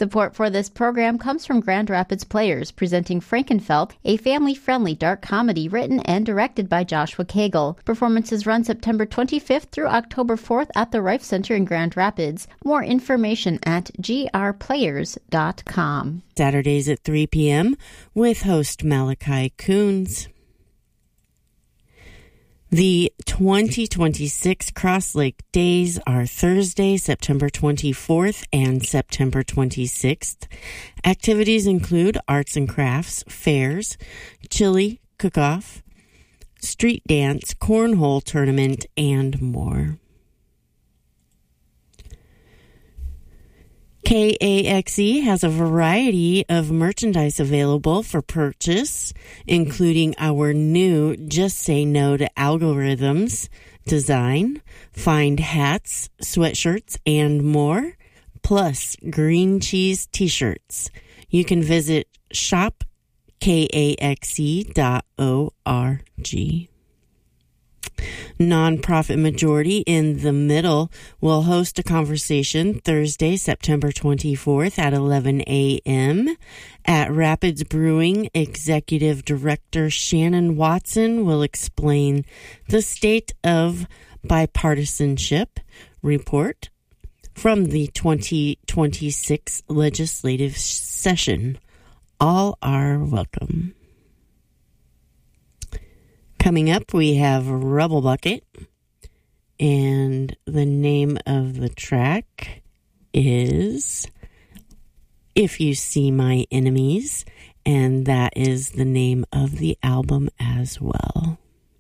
Support for this program comes from Grand Rapids Players, presenting Frankenfeld, a family-friendly dark comedy written and directed by Joshua Cagle. Performances run September 25th through October 4th at the Rife Center in Grand Rapids. More information at grplayers.com. Saturdays at 3 p.m. with host Malachi Coons. The 2026 Cross Lake Days are Thursday, September 24th and September 26th. Activities include arts and crafts, fairs, chili cook-off, street dance, cornhole tournament, and more. KAXE has a variety of merchandise available for purchase, including our new Just Say No to Algorithms design, find hats, sweatshirts, and more, plus green cheese t-shirts. You can visit shopkaxe.org. Nonprofit Majority in the Middle will host a conversation Thursday, September 24th at 11 a.m. At Rapids Brewing, Executive Director Shannon Watson will explain the state of bipartisanship report from the 2026 legislative session. All are welcome. Coming up, we have Rubble Bucket, and the name of the track is If You See My Enemies, and that is the name of the album as well.